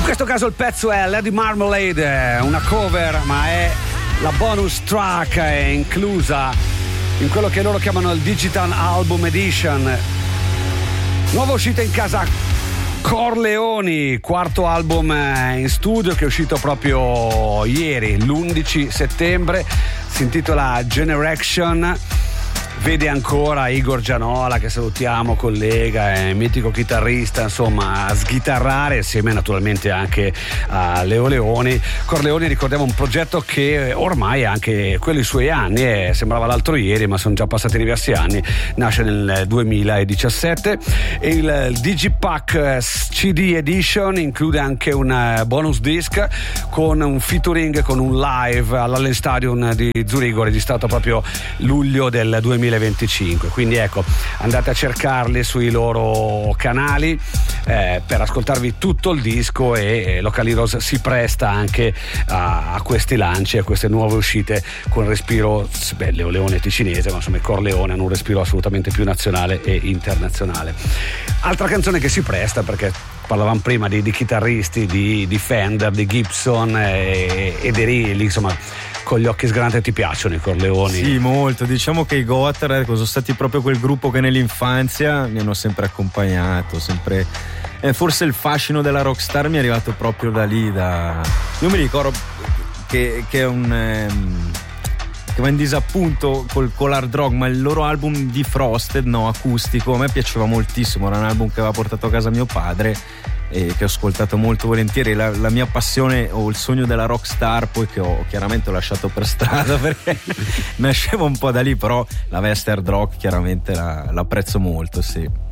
questo caso il pezzo è Lady Marmalade, una cover, ma è la bonus track, è inclusa in quello che loro chiamano il Digital Album Edition. Nuova uscita in casa Corleoni, quarto album in studio che è uscito proprio ieri, l'11 settembre, si intitola Generation. Vede ancora Igor Gianola, che salutiamo, collega, è mitico chitarrista, insomma, a sghitarrare assieme naturalmente anche a Leo Leoni. Corleoni, ricordiamo, un progetto che ormai ha anche quelli suoi anni, sembrava l'altro ieri ma sono già passati diversi anni, nasce nel 2017 e il Digipack CD Edition include anche un bonus disc con un featuring, con un live all'Allen Stadium di Zurigo registrato proprio luglio del 2025. Quindi ecco, andate a cercarli sui loro canali per ascoltarvi tutto il disco, e Local Heroes si presta anche a questi lanci, a queste nuove uscite con respiro, Leo Leone è ticinese, ma insomma i Corleone hanno un respiro assolutamente più nazionale e internazionale. Altra canzone che si presta, perché parlavamo prima di chitarristi, di Fender, di Gibson e dei Rilli, insomma, con gli occhi sgranati ti piacciono i Corleoni? Sì, molto. Diciamo che i Gothard sono stati proprio quel gruppo che nell'infanzia mi hanno sempre accompagnato, sempre. Forse il fascino della rockstar mi è arrivato proprio da lì. Io mi ricordo che è che va in disappunto con l'hard rock, ma il loro album di Frosted, acustico, a me piaceva moltissimo. Era un album che aveva portato a casa mio padre e che ho ascoltato molto volentieri. La mia passione o il sogno della rockstar, poi che ho chiaramente lasciato per strada perché nascevo un po' da lì, però la veste hard rock chiaramente l'apprezzo molto, sì.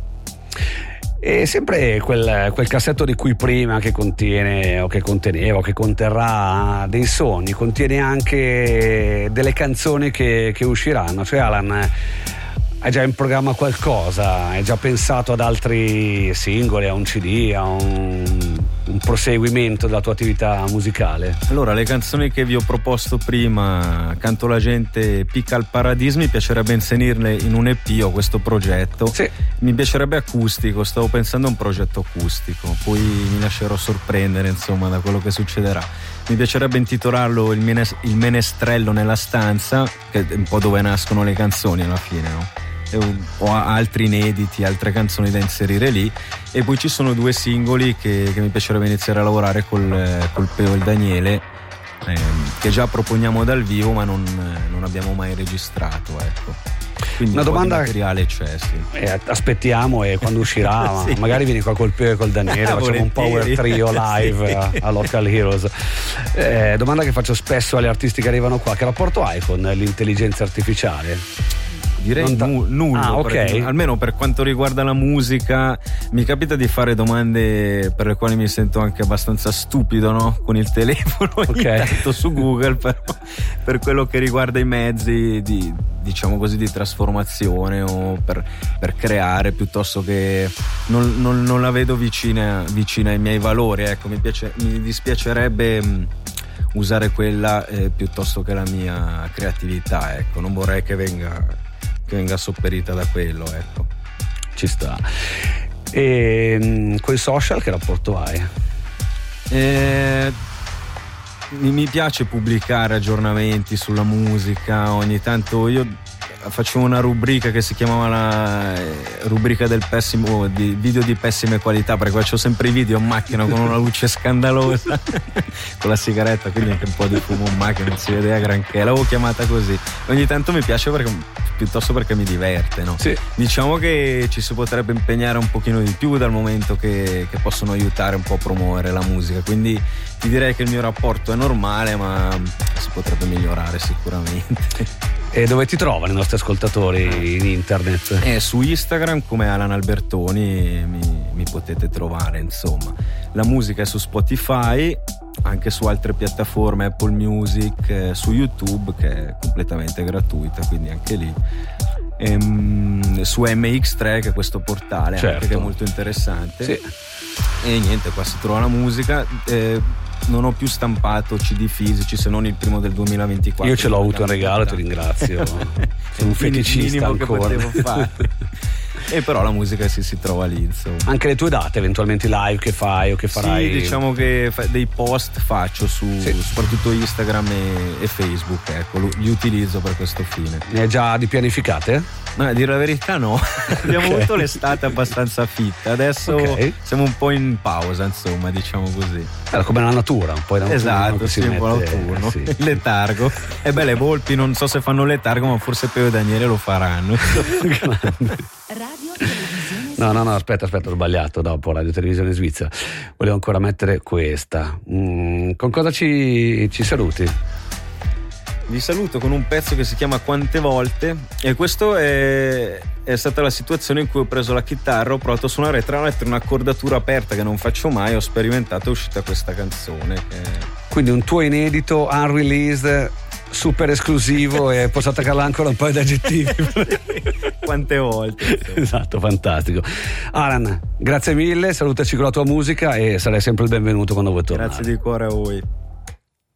E sempre quel cassetto di cui prima, che contiene o che conteneva o che conterrà dei sogni, contiene anche delle canzoni che usciranno. Cioè, Alan, hai già in programma qualcosa? Hai già pensato ad altri singoli, a un CD, a un proseguimento della tua attività musicale? Allora, le canzoni che vi ho proposto prima, Canto la gente, Picca al Paradiso, mi piacerebbe inserirle in un EP. Ho questo progetto, sì. Mi piacerebbe acustico, stavo pensando a un progetto acustico, poi mi lascerò sorprendere insomma da quello che succederà. Mi piacerebbe intitolarlo Il menestrello nella stanza, che è un po' dove nascono le canzoni alla fine, no? Ho altri inediti, altre canzoni da inserire lì, e poi ci sono 2 singoli che mi piacerebbe iniziare a lavorare col Peo e il Daniele, che già proponiamo dal vivo ma non abbiamo mai registrato, ecco. Quindi una domanda, materiale c'è, sì. Aspettiamo, e quando uscirà sì. Magari vieni qua col Peo e col Daniele, facciamo un power trio live sì. a Local Heroes. Domanda che faccio spesso agli artisti che arrivano qua: che rapporto hai con l'intelligenza artificiale? Direi nullo, okay. Almeno per quanto riguarda la musica. Mi capita di fare domande per le quali mi sento anche abbastanza stupido, no? Con il telefono ogni tanto su Google, però per quello che riguarda i mezzi diciamo così di trasformazione o per creare, piuttosto che non la vedo vicina ai miei valori, ecco. Mi dispiacerebbe usare quella piuttosto che la mia creatività, ecco. Non vorrei che venga sopperita da quello, ecco. Ci sta. E coi social che rapporto hai? Mi piace pubblicare aggiornamenti sulla musica. Ogni tanto io facevo una rubrica che si chiamava la rubrica del pessimo, di video di pessime qualità, perché faccio sempre i video in macchina con una luce scandalosa con la sigaretta, quindi anche un po' di fumo in macchina, non si vedeva granché, l'avevo chiamata così. Ogni tanto mi piace piuttosto perché mi diverte, no? Sì. Diciamo che ci si potrebbe impegnare un pochino di più, dal momento che possono aiutare un po' a promuovere la musica, quindi ti direi che il mio rapporto è normale, ma si potrebbe migliorare sicuramente. E dove ti trovano i nostri ascoltatori in internet? Su Instagram come Alan Albertoni mi potete trovare, insomma. La musica è su Spotify, anche su altre piattaforme, Apple Music, su YouTube, che è completamente gratuita, quindi anche lì. Su MX3, che è questo portale, certo, anche, che è molto interessante. Sì. E niente, qua si trova la musica. Non ho più stampato CD fisici, se non il primo del 2024. Io ce l'ho avuto in regalo, ti ringrazio. Sono un feticista ancora. Che potevo fare. E però la musica si trova lì, insomma. Anche le tue date, eventualmente live che fai o che farai? Sì, diciamo che dei post faccio su soprattutto Instagram e Facebook, ecco, li utilizzo per questo fine. Ne hai già di pianificate? No, a dire la verità no. Abbiamo avuto l'estate abbastanza fitta, adesso siamo un po' in pausa, insomma, diciamo così. Come la natura, un po' in esatto, sì, un po' l'autunno, il letargo. E beh, le volpi non so se fanno letargo, ma forse Peo e Daniele lo faranno. No, aspetta, ho sbagliato. Dopo Radio Televisione Svizzera volevo ancora mettere questa. Con cosa ci saluti? Vi saluto con un pezzo che si chiama Quante volte, e questo è stata la situazione in cui ho preso la chitarra, ho provato a suonare tra l'altro un'accordatura aperta che non faccio mai, ho sperimentato, è uscita questa canzone. Quindi un tuo inedito, unreleased, super esclusivo e posso attaccarla ancora un paio di aggettivi. Quante volte. Esatto, fantastico. Alan, grazie mille, salutaci con la tua musica e sarai sempre il benvenuto quando vuoi tornare. Grazie di cuore a voi.